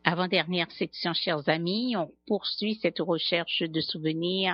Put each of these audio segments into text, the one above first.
avant-dernière section, chers amis, on poursuit cette recherche de souvenirs,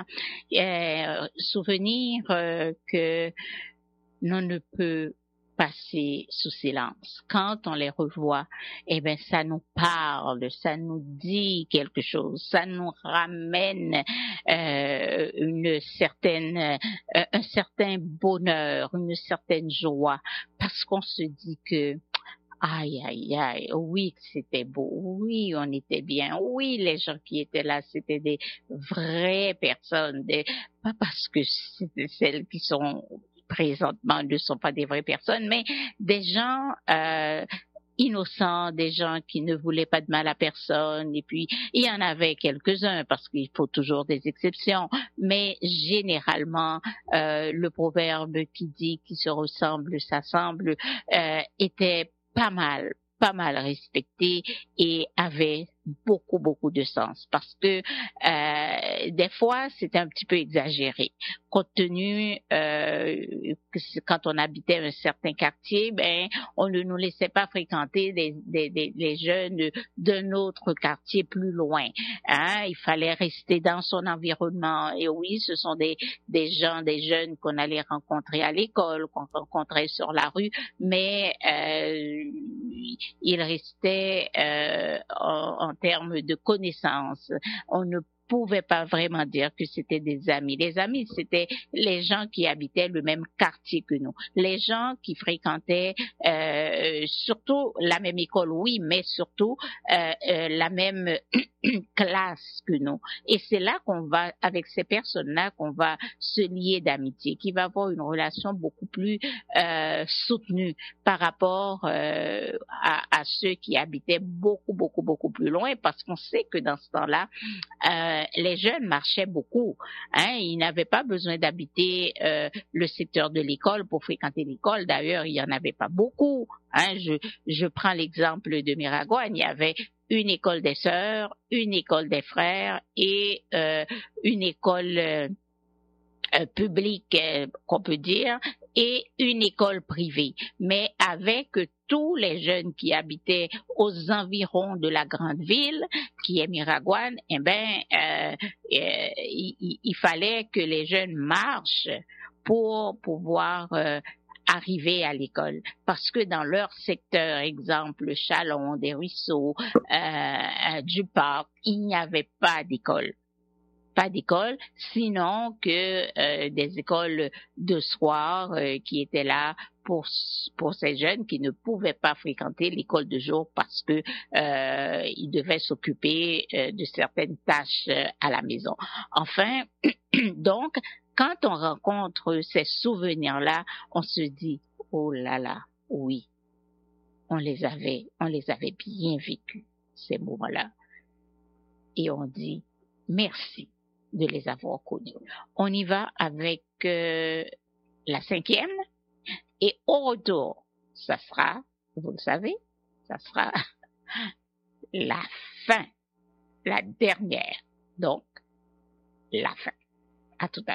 que l'on ne peut passer sous silence. Quand on les revoit, eh ben, ça nous parle, ça nous dit quelque chose, ça nous ramène un certain bonheur, une certaine joie, parce qu'on se dit que aïe, aïe, aïe, oui, c'était beau, oui, on était bien, oui, les gens qui étaient là, c'était des vraies personnes, pas parce que c'était celles qui sont présentement ne sont pas des vraies personnes, mais des gens innocents, des gens qui ne voulaient pas de mal à personne, et puis il y en avait quelques-uns, parce qu'il faut toujours des exceptions, mais généralement, le proverbe qui dit qui se ressemble s'assemble était pas mal respecté et avait beaucoup de sens, parce que des fois c'était un petit peu exagéré, compte tenu que quand on habitait un certain quartier, ben on ne nous laissait pas fréquenter les jeunes d'un autre quartier plus loin, hein, il fallait rester dans son environnement. Et oui, ce sont des jeunes qu'on allait rencontrer à l'école, qu'on rencontrait sur la rue, mais il restait en termes de connaissances. On ne pouvait pas vraiment dire que c'était des amis. Les amis, c'était les gens qui habitaient le même quartier que nous, les gens qui fréquentaient surtout la même école, oui, mais surtout la même classe que nous. Et c'est là qu'on va, avec ces personnes-là, qu'on va se lier d'amitié, qui va avoir une relation beaucoup plus soutenue par rapport à ceux qui habitaient beaucoup plus loin, parce qu'on sait que dans ce temps-là, les jeunes marchaient beaucoup, hein, ils n'avaient pas besoin d'habiter le secteur de l'école pour fréquenter l'école. D'ailleurs, il y en avait pas beaucoup, hein. Je prends l'exemple de Miragoâne, il y avait une école des sœurs, une école des frères et une école publique, qu'on peut dire, et une école privée. Mais avec tous les jeunes qui habitaient aux environs de la grande ville, qui est Miragoâne, eh ben, il fallait que les jeunes marchent pour pouvoir arriver à l'école, parce que dans leur secteur, exemple Chalon, des Ruisseaux, du Parc, il n'y avait pas d'école. Pas d'école, sinon que des écoles de soir qui étaient là pour ces jeunes qui ne pouvaient pas fréquenter l'école de jour parce que ils devaient s'occuper de certaines tâches à la maison. Enfin, donc, quand on rencontre ces souvenirs-là, on se dit, oh là là, oui, on les avait bien vécus, ces moments-là. Et on dit, merci de les avoir connus. On y va avec la 5e, et au retour, ça sera, vous le savez, ça sera la fin, la dernière. Donc, la fin. À tout à l'heure.